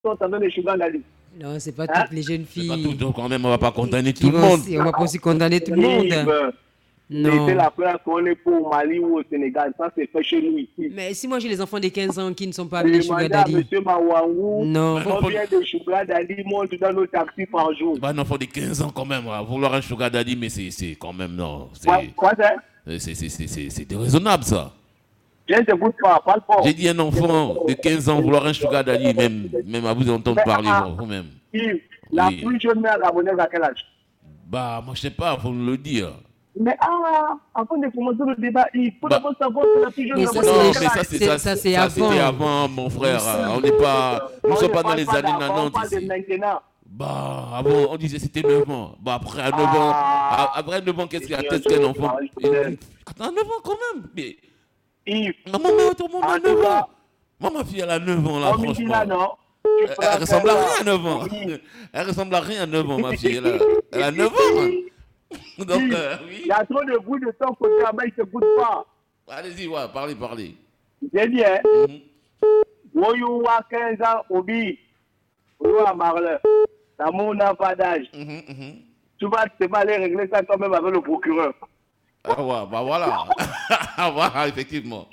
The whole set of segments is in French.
sont en train de sugar daddy. Non, c'est pas Hein? toutes les jeunes C'est pas tout, filles donc quand même, on va pas condamner qui tout le vont monde. aussi, on va pas aussi condamner tout le Yves, monde. c'était Non. la première qu'on est pour au Mali ou au Sénégal. Ça, c'est fait chez nous ici. Mais si moi j'ai les enfants de 15 ans qui ne sont pas appelés sugar Demandez à daddy, M. Mawangou non. non, combien de sugar daddy montent dans nos taxis par jour. Bah, un enfant de 15 ans quand même, hein. Vouloir un sugar daddy, mais c'est quand même, non. Quoi c'est? C'est déraisonnable, ça. Je ne t'écoute pas, parle J'ai fort. dit un enfant de 15 ans vouloir un sugar daddy, même à vous entendre Mais, parler, vous-même. Yves, la Oui. plus jeune mère gabonaise à quel âge? Bah, moi, je sais pas, faut me le dire. Mais avant de commencer le débat, il faut Bah, d'abord savoir que la plus jeune Mais ça, gabonaise non, à c'est- quel mais ça, âge? c'est ça, avant. c'était avant, mon frère. On n'est pas, nous ne sommes ne pas dans parle les pas années d'avant, on 90 parle de ici. maintenant. Bah, avant, on disait c'était 9 ans. Bah, après, à 9 ans, après 9 ans, qu'est-ce qu'il y a tête qu'un enfant? Attends, 9 ans quand même. Mais, Yves, maman, mais tout le monde a en 9 tout cas, ans. Moi, ma fille, elle a 9 ans, là, comme il dit là, franchement. non? Elle ressemble à rien à 9 ans. Elle ressemble à rien à 9 ans, ma fille. Elle a 9 ans. Donc, Il oui. y a trop de bruit de ton côté, mais il ne t'écoute pas. Allez-y, ouais, parlez. J'ai dit, hein? Mhm. Woyou a 15 ans, Obi. Woyou a Marle. L'amour n'a pas d'âge. Tu vas te aller régler ça toi-même avec le procureur. Ah ouais, bah voilà. Voilà, effectivement.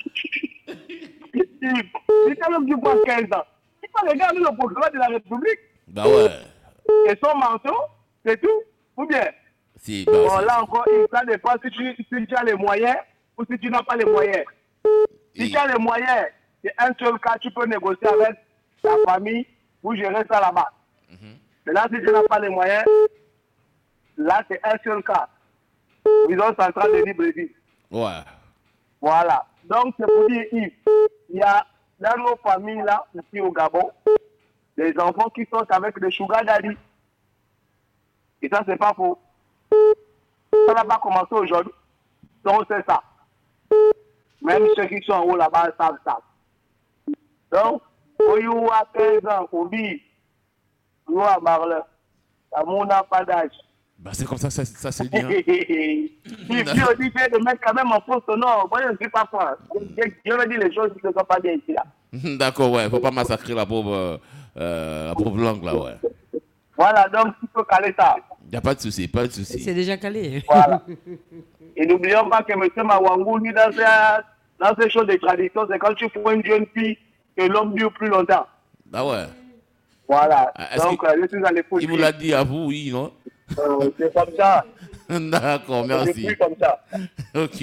Si quand même tu prends 15 ans, il faut regarder le procureur de la République Bah ouais. et son manteau, c'est tout. Ou bien, Si, bah, bon, là encore, ça dépend si tu as les moyens ou si tu n'as pas les moyens. Si tu as les moyens, c'est un seul cas, tu peux négocier avec ta famille pour gérer ça là-bas. Mais là, si tu n'as pas les moyens, là, c'est un seul cas. Ils ont central de Libreville. ouais. Voilà. Donc, c'est pour dire, Yves, il y a dans nos familles là, ici au Gabon, des enfants qui sont avec des sugar daddy. Et ça, c'est pas faux. Ça n'a pas commencé aujourd'hui. Donc, c'est ça. Même ceux qui sont en haut là-bas savent ça. Donc, Oyou a 15 ans, Obi, Oyou a Marle, l'amour n'a pas d'âge. Bah c'est comme ça se dit. Hein. Si on dit de mettre quand même en fausse, non, moi je ne suis pas quoi. Je veux dire les choses qui ne sont pas bien ici là. D'accord, ouais, faut pas massacrer la pauvre langue là, ouais. Voilà, donc il faut caler ça. Y a pas de souci, pas de C'est souci. déjà calé. Voilà. Et n'oublions pas que M. Mawangou, lui, dans ces choses de tradition, c'est quand tu prends une jeune fille que l'homme dure plus longtemps. Ah ouais. Voilà. Est-ce Donc, je suis à l'écoute. Il vous l'a dit à vous, oui, non? C'est comme ça. D'accord, C'est merci. plus comme ça. Ok.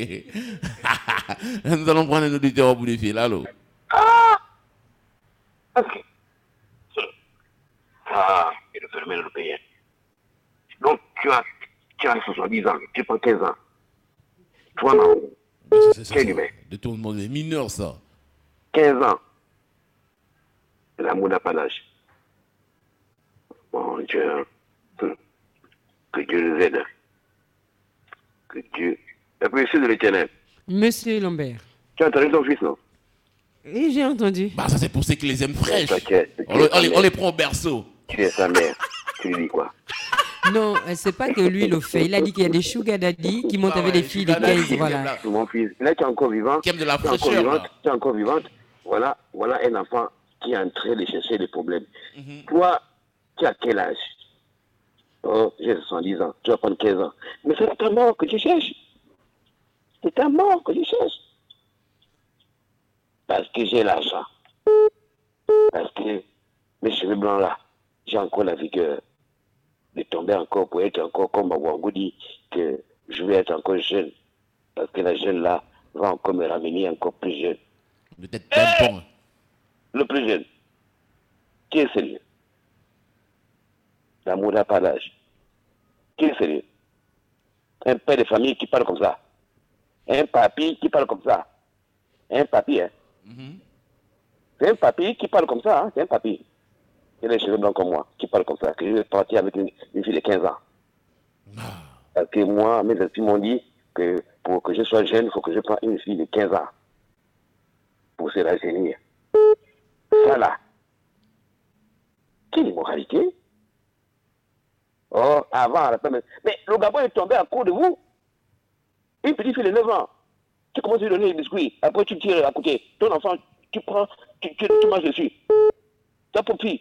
Nous allons prendre un auditeur au bout du fil, allô? Ok. Ah, il est fermé le pays. Donc, tu as 70 ans, tu prends 15 ans. Toi, non. Quel humain? De tout le monde, les mineurs, ça. 15 ans. L'amour n'a pas d'âge. Mon Dieu. Que Dieu nous aide. Que Dieu. Et puis, c'est de l'éternel. Monsieur Lambert. Tu as entendu ton fils, non? Oui, j'ai entendu. Bah ça c'est pour ceux qui les aiment fraîches. Toi, tu es On les prend au berceau. Tu es sa mère. Tu lui dis quoi? Non, c'est pas que lui le fait. Il a dit qu'il y a des sugar daddy qui montent Ah avec ouais, des filles de sugar daddy, 15, voilà. Mon fils, là, tu es encore vivant. Qui aime de la Tu es encore fraîcheur, vivante. là. Tu es encore vivante. Voilà un enfant qui est en train de chercher des problèmes. Toi, tu as quel âge? Oh, j'ai 70 ans. Tu vas prendre 15 ans. Mais c'est ta mort que tu cherches. C'est ta mort que tu cherches. Parce que j'ai l'argent. Parce que mes cheveux blancs là, j'ai encore la vigueur de tomber encore pour être encore comme Mawangou dit que je vais être encore jeune. Parce que la jeune là va encore me ramener encore plus jeune. Peut-être tampon. Le plus jeune. Qui est sérieux? L'amour n'a pas d'âge. Qui est sérieux? Un père de famille qui parle comme ça. Un papy qui parle comme ça. Un papy, hein. C'est un papy qui parle comme ça, hein. C'est un papy. Il a les cheveux blancs comme moi, qui parle comme ça. Que je vais partir avec une fille de 15 ans. Parce que moi, mes amis m'ont dit que pour que je sois jeune, il faut que je prenne une fille de 15 ans. Pour se rajeunir. Ça là. Quelle immoralité? Oh, avant, à la fin, mais le Gabon est tombé à cause de vous. Une petite fille de 9 ans. Tu commences à lui donner des biscuits. Après, tu tires à côté. Ton enfant, tu prends, tu manges dessus. Toi, pour qui?